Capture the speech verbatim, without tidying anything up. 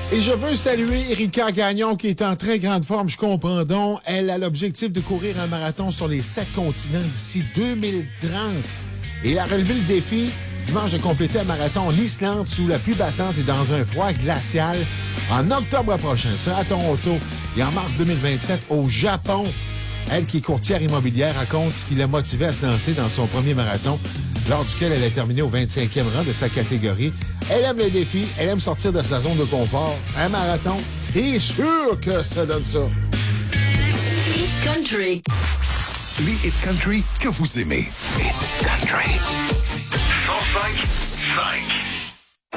Et je veux saluer Erika Gagnon qui est en très grande forme, je comprends donc. Elle a l'objectif de courir un marathon sur les sept continents d'ici deux mille trente. Et elle a relevé le défi dimanche de compléter un marathon en Islande sous la pluie battante et dans un froid glacial en octobre prochain. Ce sera à Toronto et en mars deux mille vingt-sept au Japon. Elle, qui est courtière immobilière, raconte ce qui l'a motivée à se lancer dans son premier marathon, lors duquel elle a terminé au vingt-cinquième rang de sa catégorie. Elle aime le défi, elle aime sortir de sa zone de confort. Un marathon, c'est sûr que ça donne ça. Hit Country. Les Hit Country que vous aimez. Hit Country. cent cinq virgule cinq